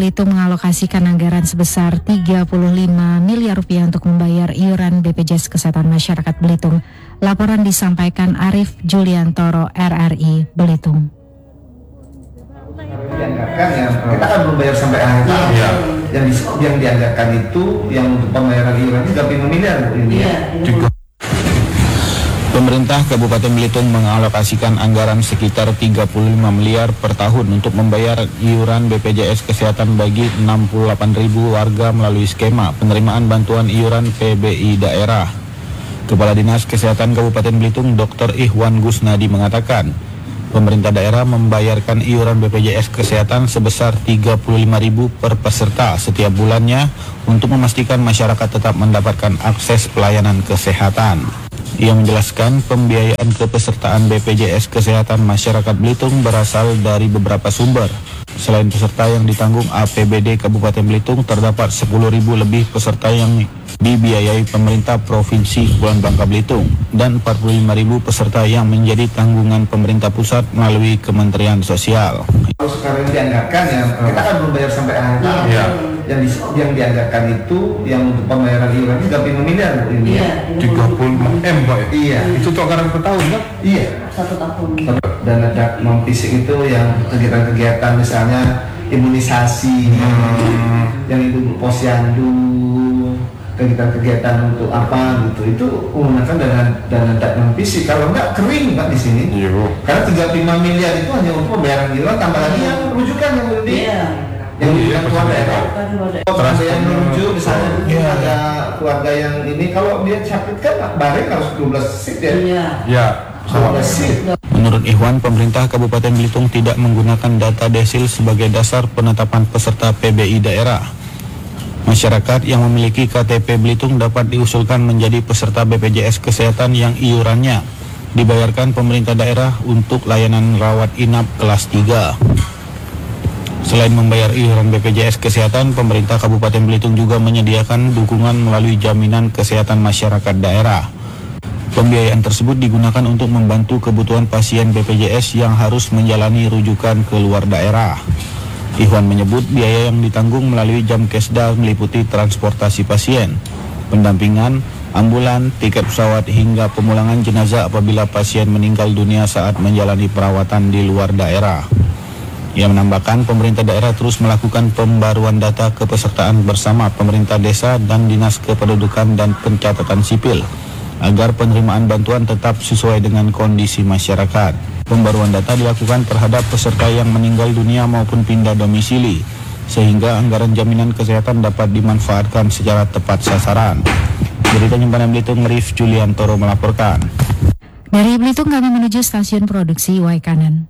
Belitung mengalokasikan anggaran sebesar 35 miliar rupiah untuk membayar iuran BPJS Kesehatan Masyarakat Belitung. Laporan disampaikan Arief Juliantoro, RRI Belitung. Dianggarkan ya, kita kan belum bayar sampai akhir tahun. Ya. Yang dianggarkan itu yang untuk pembayaran iuran 35 miliar ini ya. Pemerintah Kabupaten Belitung mengalokasikan anggaran sekitar 35 miliar per tahun untuk membayar iuran BPJS Kesehatan bagi 68.000 warga melalui skema penerimaan bantuan iuran PBI daerah. Kepala Dinas Kesehatan Kabupaten Belitung Dr. Ihwan Gusnadi mengatakan, pemerintah daerah membayarkan iuran BPJS Kesehatan sebesar 35.000 per peserta setiap bulannya untuk memastikan masyarakat tetap mendapatkan akses pelayanan kesehatan. Ia menjelaskan pembiayaan kepesertaan BPJS Kesehatan Masyarakat Belitung berasal dari beberapa sumber. Selain peserta yang ditanggung APBD Kabupaten Belitung, terdapat 10.000 lebih peserta yang dibiayai pemerintah Provinsi Kepulauan Bangka Belitung dan 45.000 peserta yang menjadi tanggungan pemerintah pusat melalui Kementerian Sosial. Kalau sekarang dianggarkan ya, kita kan belum bayar sampai akhir tahun. Ya. Yang dianggarkan itu yang untuk pembayaran iuran 35 miliar ini. Iya. 35 M Pak ya? Iya. Itu untuk anggaran per tahun kan? Iya. 1 tahun. Dan ada non fisik itu yang kegiatan-kegiatan misalnya imunisasi, yang itu posyandu, kegiatan-kegiatan untuk apa gitu, itu menggunakan dana non fisik. Kalau enggak kering Pak di sini. Iya. Karena 35 miliar itu hanya untuk pembayaran iuran, tambah lagi yang rujukan yang berarti. Iya. Yang rujukan keluarga daerah. Ada yang merujuk misalnya ada keluarga yang ini, kalau dia sakit kan bareng harus 12 seat ya. Iya. Menurut Ihwan, pemerintah Kabupaten Belitung tidak menggunakan data desil sebagai dasar penetapan peserta PBI daerah. Masyarakat yang memiliki KTP Belitung dapat diusulkan menjadi peserta BPJS Kesehatan yang iurannya dibayarkan pemerintah daerah untuk layanan rawat inap kelas 3. Selain membayar iuran BPJS Kesehatan, pemerintah Kabupaten Belitung juga menyediakan dukungan melalui jaminan kesehatan masyarakat daerah. Pembiayaan tersebut digunakan untuk membantu kebutuhan pasien BPJS yang harus menjalani rujukan ke luar daerah. Ihwan menyebut biaya yang ditanggung melalui Jamkesda meliputi transportasi pasien, pendampingan, ambulan, tiket pesawat hingga pemulangan jenazah apabila pasien meninggal dunia saat menjalani perawatan di luar daerah. Ia menambahkan pemerintah daerah terus melakukan pembaruan data kepesertaan bersama pemerintah desa dan Dinas Kependudukan dan Pencatatan Sipil agar penerimaan bantuan tetap sesuai dengan kondisi masyarakat. Pembaruan data dilakukan terhadap peserta yang meninggal dunia maupun pindah domisili, sehingga anggaran jaminan kesehatan dapat dimanfaatkan secara tepat sasaran. Dari Tanjung Belitung, Arief Juliantoro melaporkan. Dari Belitung kami menuju stasiun produksi Waikanan.